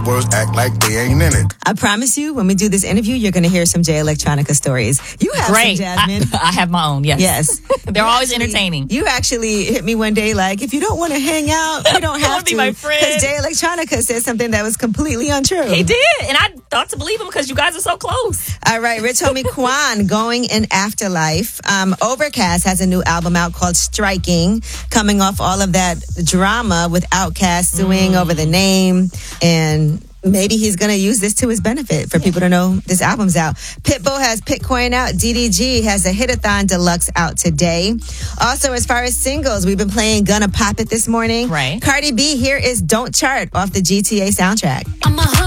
words act like they ain't in it. I promise you, when we do this interview, you're going to hear some Jay Electronica stories. You have Great. some, Jasmine. I have my own, yes. Yes. They're always entertaining. You actually hit me one day like, if you don't want to hang out, you don't have to. Be my friend. Because Jay Electronica said something that was completely untrue. He did. And I thought to believe him because you guys are so close. All right. Rich Homie Quan, Going in Afterlife. Overcast has a new album out called Striking, coming off all of that drama with Outkast suing over the name. And maybe he's going to use this to his benefit for people to know this album's out. Pitbull has Pitcoin out. DDG has a Hitathon Deluxe out today. Also, as far as singles, we've been playing Gonna Pop It this morning. Right. Cardi B, here is Don't Chart off the GTA soundtrack. I'm a